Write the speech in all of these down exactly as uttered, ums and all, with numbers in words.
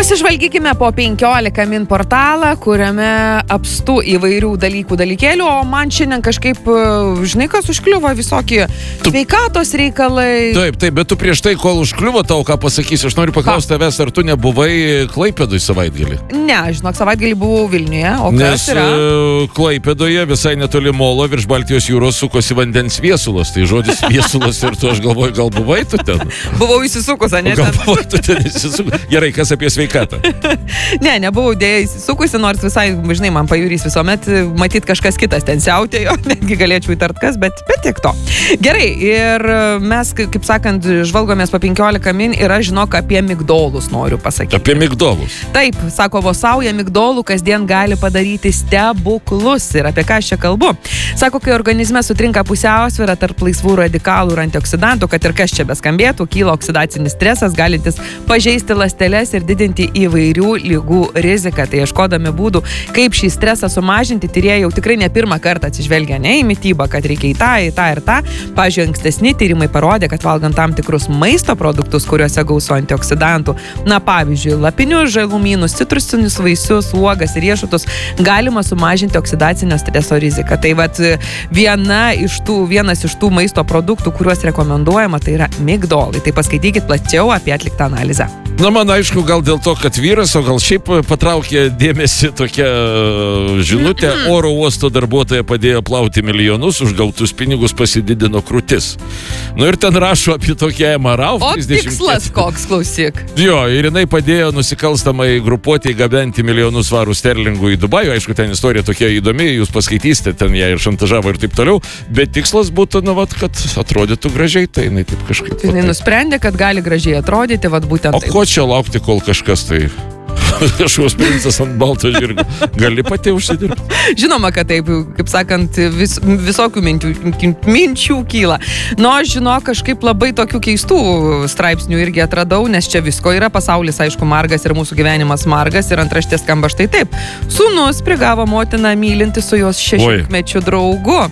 Pasižvalgykime po penkiolika min portalą, kuriame apstu įvairių dalykų dalykėlių, o man šiandien kažkaip, žinai, kas užkliuvo visokie tu... sveikatos reikalai. Taip, taip, bet tu prieš tai, kol užkliuvo tau, ką pasakysi, aš noriu paklausti tavęs, ar tu nebuvai Klaipėdui savaitgalį? Ne, žinok, savaitgalį buvau Vilniuje, o Nes, kas yra? Nes Klaipėdoje visai netoli molo virš Baltijos jūros sukosi vandens viesulas, tai žodis viesulas ir tu, aš galvoju, gal buvai tu ten? Buvau įsisukus, ne? Gal buvai tu ten įsisukus? Gerai, kas apie sveikatą? Ne, nebuvau dėja įsisukusi, nors visai, žinai, man pajūrys visuomet, matyt kažkas kitas ten siautėjo, netgi galėčiau įtart kas, bet, bet tiek to. Gerai, ir mes, kaip sakant, žvalgomės po penkiolika min ir aš žinok apie migdolus noriu pasakyti. Apie migdolus? Taip, sako, vosauja migdolų kasdien gali padaryti stebuklus. Ir apie ką aš čia kalbu? Sako, kai organizme sutrinka pusiausvyrą tarp laisvų radikalų ir antioksidantų, kad ir kas čia beskambėtų, kyla oksidacinis stresas, galintis pažeisti ląsteles ir didinti įvairių lygų riziką. Tai ieškodami būdų, kaip šį stresą sumažinti, tyrėjai jau tikrai ne pirmą kartą atsižvelgia ne į mitybą, kad reikia į tą, į tą ir tą. Pavyzdžiui, ankstesni tyrimai parodė, kad valgant tam tikrus maisto produktus, kuriuose gausu antioksidantų, na pavyzdžiui, lapinius žalumynus, citrusinius vaisius, uogas ir riešutus, galima sumažinti oksidacinio streso riziką. Tai vat viena iš tų, vienas iš tų maisto produktų, kuriuos rekomenduojama, tai yra migdolai. Tai paskaitykit plačiau apie atliktą analizę. Na, man aišku, gal dėl to, kad vyras, o gal šiaip patraukė dėmesį tokia žinutė, oro uosto darbuotoja padėjo plauti milijonus, už gautus pinigus pasididino krūtis. Nu ir ten rašo apie tokią Emą Rauf. O tikslas koks, klausyk. Jo, ir jinai padėjo nusikalstamai grupuotėjai gabenti milijonus svarų sterlingų į Dubajų. Aišku, ten istorija tokia įdomi, jūs paskaitysite, ten ją ir šantažavo ir taip toliau, bet tikslas būtų, nu, vat, kad atrodytų gražiai, tai jinai taip kažkaip. Tai jinai nusprendė, kad gali gražiai atrodyti, vat būtent taip. O ko čia laukti, kol kažkas tai kažkoks princas ant balto žirgo. Gali pati užsidirbti? Žinoma, kad taip, kaip sakant, vis, visokių minčių, minčių kyla. Nu, aš žinau, kažkaip labai tokių keistų straipsnių irgi atradau, nes čia visko yra, pasaulis, aišku, margas ir mūsų gyvenimas margas ir antraštės skamba štai taip. Sūnus prigavo motiną mylinti su jos šešiolikmečiu draugu.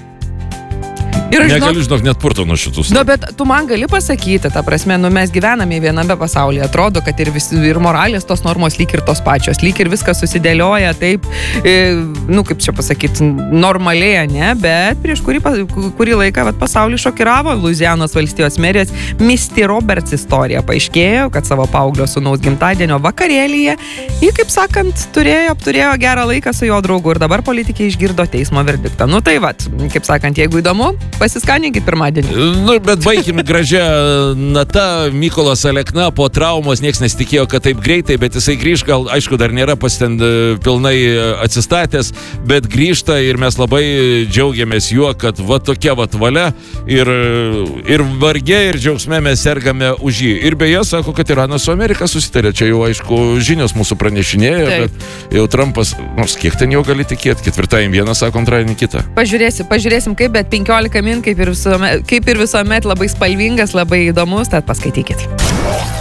Ir negaliu, žinok, net purto nuo šitus. Nu, bet tu man gali pasakyti, ta prasme, nu, mes gyvename viename pasaulyje. Atrodo, kad ir, vis, ir moralės tos normos lyg ir tos pačios. Lyg ir viskas susidėlioja taip, e, nu, kaip čia pasakyti, normaliai, ne? Bet prieš kurį, kurį laiką vat, pasaulį šokiravo Luizianos valstijos merės Misty Roberts istorija. Paaiškėjo, kad savo paauglio sūnaus gimtadienio vakarėlyje ji, kaip sakant, turėjo, turėjo gerą laiką su jo draugu ir dabar politikė išgirdo teismo verdiktą. Nu, tai vat, kaip sakant, jeigu įdomu, pasiskaninkit pirmadienį. Nu, bet baigim gražią nata. Mykolas Alekna po traumos, nieks nesitikėjo, kad taip greitai, bet jisai grįž, gal, aišku, dar nėra pas ten pilnai atsistatęs, bet grįžta ir mes labai džiaugiamės juo, kad va tokia va valia ir, ir vargė ir džiaugsme mes sergame už jį. Ir beje, sako, kad Iranas su Amerika susitarė. Čia jau, aišku, žinios mūsų pranešinėja, taip. Bet jau Trumpas, nors kiek ten jau gali tikėti, ketvirtąjį vieną, sako, antrąjį kitą. Pažiūrėsim, pažiūrėsim kaip, bet penkiolika min, kaip ir visuomet, kaip ir visuomet labai spalvingas, labai įdomus, tad paskaitykit.